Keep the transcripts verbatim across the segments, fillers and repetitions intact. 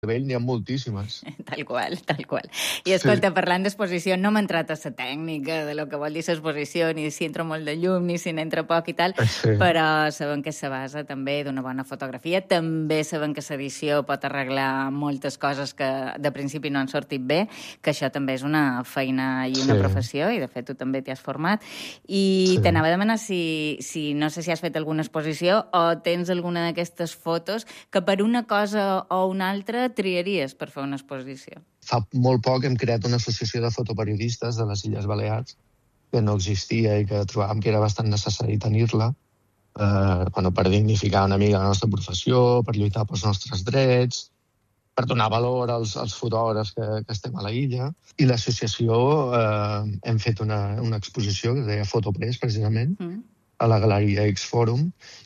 nivell n'hi ha moltíssimes. Tal qual, tal qual. I escolta, sí. Parlant d'exposició, no m'ha entrat a la tècnica de lo que vol dir l'exposició, ni si entra molt de llum, ni si n'entra poc i tal, sí. Però sabem que se basa també d'una bona fotografia, també sabem que l'edició pot arreglar moltes coses que de principi no han sortit bé, que això també és una feina i una sí. Professió, i de fet tu també t'hi has format, i sí. T'anava a demanar si, si no sé si has fet alguna exposició o tens alguna d'aquestes fotos que per una cosa o una altra triaries per fer una exposició? Fa molt poc hem creat una associació de fotoperiodistes de les Illes Balears que no existia i que trobàvem que era bastant necessari tenir-la eh, bueno, per dignificar una mica la nostra professió, per lluitar pels nostres drets, per donar valor als, als fotògrafs que, que estem a la illa. I l'associació eh, hem fet una, una exposició que es deia Fotopress, precisament, mm. a la Galeria X Forum,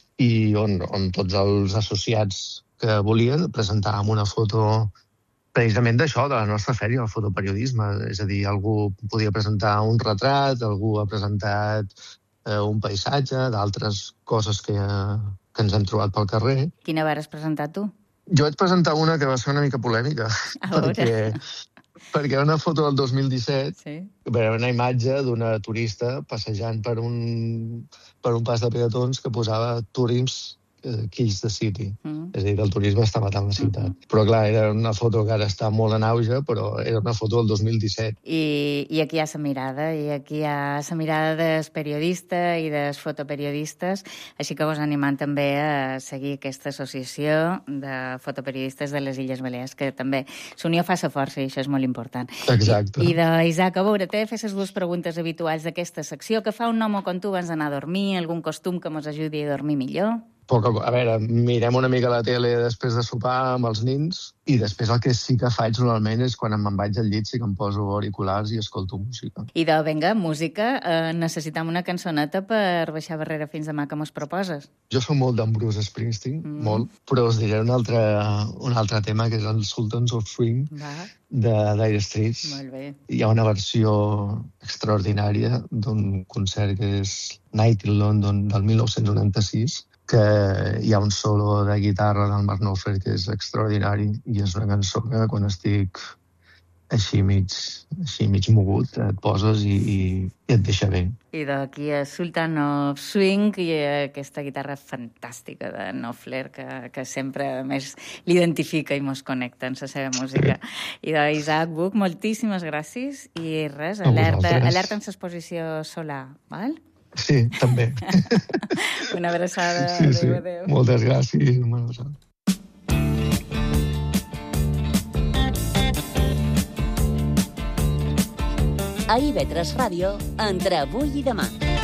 i on, on tots els associats que volien presentàvem una foto precisament d'això, de la nostra fèria, el fotoperiodisme. És a dir, algú podia presentar un retrat, algú ha presentat eh, un paisatge, d'altres coses que, que ens hem trobat pel carrer. Quina vas presentar tu? Jo vaig presentar una que va ser una mica polèmica, perquè, perquè una foto del dos mil disset, sí. Era una imatge d'una turista passejant per un, per un pas de peatons que posava Tourism Kills the City. Mm. És a dir, el turisme està matant la ciutat. Mm-hmm. Però clar, era una foto que ara està molt en auge, però era una foto del dos mil disset. I, i aquí hi ha la mirada, i aquí hi ha la mirada dels periodistes i dels fotoperiodistes, així que vos animant també a seguir aquesta associació de fotoperiodistes de les Illes Balears, que també l'unió fa la força i això és molt important. Exacte. I, i d'Isaac, a veure, t'he de fer les dues preguntes habituals d'aquesta secció. Que fa un home com tu abans d'anar a dormir? Algun costum que mos ajudi a dormir millor? Poc, a veure, mirem una mica la tele després de sopar amb els nins i després el que sí que faig normalment és quan me'n vaig al llit sí que em poso auriculars i escolto música. I de, vinga, música, eh, necessitam una cançoneta per baixar barrera fins demà que mos proposes. Jo soc molt d'en Bruce Springsteen, mm. molt, però us diré un altre, un altre tema que és el Sultans of Swing Va. de Dire Straits. Molt bé. Hi ha una versió extraordinària d'un concert que és Night in London del mil nou-cents noranta-sis, que hi ha un solo de guitarra del Mark Knopfler que és extraordinari i és una cançó que quan estic així mig, així mig mogut et poses i, i, i et deixa bé. I d'aquí a Sultan of Swing i aquesta guitarra fantàstica de Knopfler que, que sempre més l'identifica i mos connecta en la seva música. Sí. I d'Isaac Buch, moltíssimes gràcies i res, alerta, alerta en l'exposició solar, val? Sí, també. Una abraçada. Sí, sí. Adéu, adéu. Moltes gràcies. Una abraçada. A I V tres Ràdio, entre avui i demà.